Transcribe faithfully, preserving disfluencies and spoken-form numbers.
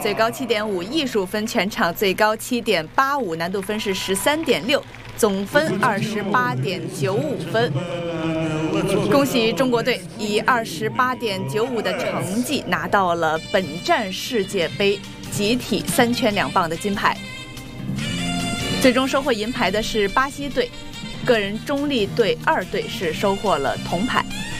最高七点五，艺术分全场最高七点八五，难度分是十三点六，总分二十八点九五分。恭喜中国队以二十八点九五的成绩拿到了本站世界杯集体三圈两棒的金牌。最终收获银牌的是巴西队，个人中立队二队是收获了铜牌。